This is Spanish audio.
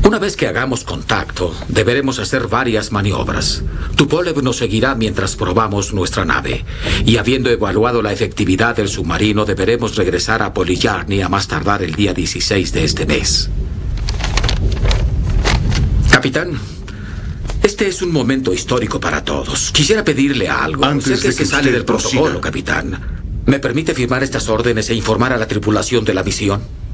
Una vez que hagamos contacto, deberemos hacer varias maniobras. Tupolev nos seguirá mientras probamos nuestra nave. Y habiendo evaluado la efectividad del submarino, deberemos regresar a Poliyarny a más tardar el día 16 de este mes. Capitán, este es un momento histórico para todos. Quisiera pedirle algo. Antes Sé que de se que sale usted del protocolo, prosiga. capitán. ¿Me permite firmar estas órdenes e informar a la tripulación de la misión?